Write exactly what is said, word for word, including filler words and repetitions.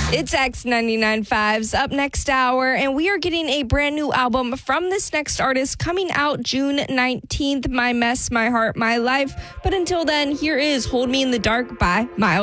It's X ninety-nine point five's Up Next Hour, and we are getting a brand new album from this next artist coming out June nineteenth, My Mess, My Heart, My Life. But until then, here is Hold Me in the Dark by Miles.